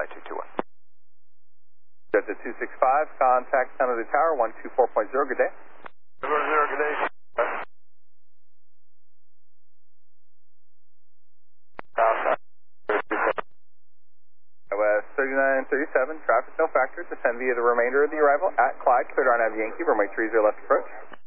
flight 221. Delta 265, contact San Jose Tower 124.0, good day. 0, good day. West 3937, traffic no factor, descend via the remainder of the arrival at Clyde, cleared on Yankee, runway 30 left approach.